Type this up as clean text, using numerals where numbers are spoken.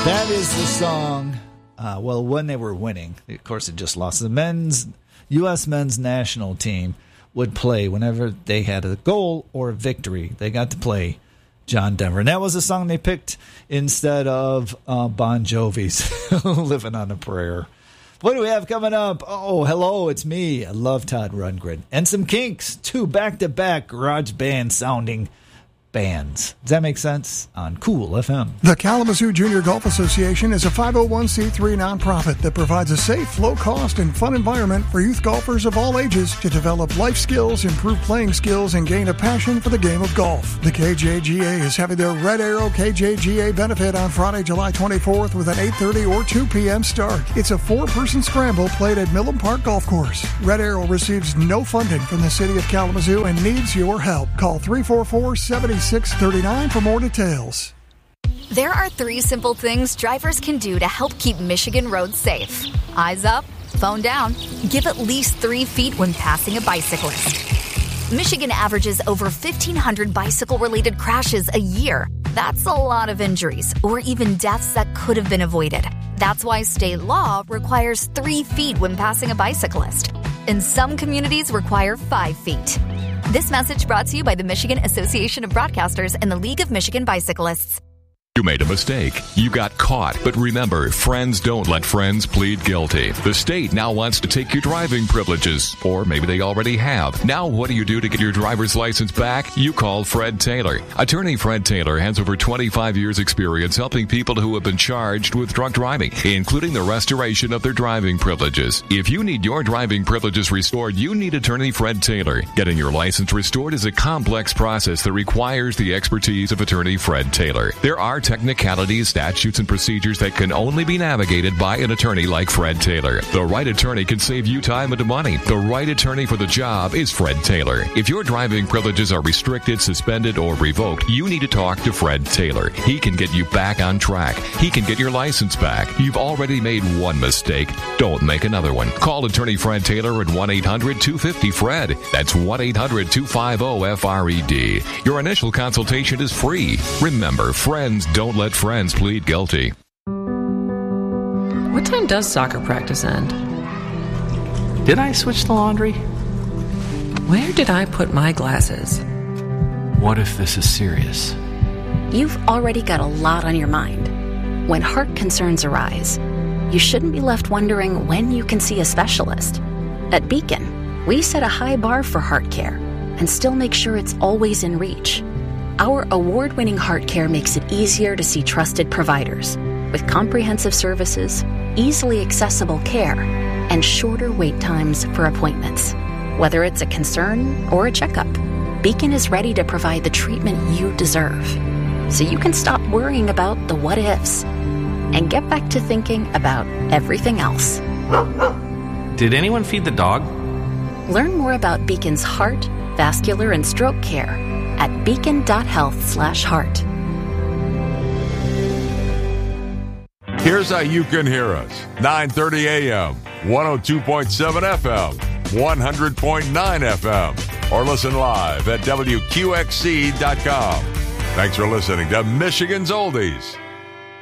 That is the song, when they were winning. Of course, it just lost. The U.S. men's national team would play whenever they had a goal or a victory. They got to play John Denver. And that was the song they picked instead of Bon Jovi's Living on a Prayer. What do we have coming up? Oh, hello, it's me. I love Todd Rundgren. And some Kinks, 2 back-to-back garage band sounding bands. Does that make sense? On Cool FM. The Kalamazoo Junior Golf Association is a 501c3 nonprofit that provides a safe, low-cost, and fun environment for youth golfers of all ages to develop life skills, improve playing skills, and gain a passion for the game of golf. The KJGA is having their Red Arrow KJGA benefit on Friday, July 24th with an 8:30 or 2 p.m. start. It's a 4-person scramble played at Millen Park Golf Course. Red Arrow receives no funding from the city of Kalamazoo and needs your help. Call 344-7639 for more details. There are 3 simple things drivers can do to help keep Michigan roads safe. Eyes up, phone down, give at least 3 feet when passing a bicyclist. Michigan averages over 1,500 bicycle-related crashes a year. That's a lot of injuries, or even deaths that could have been avoided. That's why state law requires 3 feet when passing a bicyclist. And some communities require 5 feet. This message brought to you by the Michigan Association of Broadcasters and the League of Michigan Bicyclists. You made a mistake. You got caught. But remember, friends don't let friends plead guilty. The state now wants to take your driving privileges. Or maybe they already have. Now what do you do to get your driver's license back? You call Fred Taylor. Attorney Fred Taylor has over 25 years experience helping people who have been charged with drunk driving, including the restoration of their driving privileges. If you need your driving privileges restored, you need attorney Fred Taylor. Getting your license restored is a complex process that requires the expertise of attorney Fred Taylor. There are technicalities, statutes, and procedures that can only be navigated by an attorney like Fred Taylor. The right attorney can save you time and money. The right attorney for the job is Fred Taylor. If your driving privileges are restricted, suspended, or revoked, you need to talk to Fred Taylor. He can get you back on track. He can get your license back. You've already made one mistake. Don't make another one. Call attorney Fred Taylor at 1-800-250-FRED. That's 1-800-250-FRED. Your initial consultation is free. Remember, friends don't let friends plead guilty. What time does soccer practice end? Did I switch the laundry? Where did I put my glasses? What if this is serious? You've already got a lot on your mind. When heart concerns arise, you shouldn't be left wondering when you can see a specialist. At Beacon, we set a high bar for heart care and still make sure it's always in reach. Our award-winning heart care makes it easier to see trusted providers with comprehensive services, easily accessible care, and shorter wait times for appointments. Whether it's a concern or a checkup, Beacon is ready to provide the treatment you deserve, so you can stop worrying about the what-ifs and get back to thinking about everything else. Did anyone feed the dog? Learn more about Beacon's heart, vascular, and stroke care at beacon.health/heart. Here's how you can hear us. 9:30 a.m., 102.7 FM, 100.9 FM, or listen live at WQXC.com. Thanks for listening to Michigan's Oldies.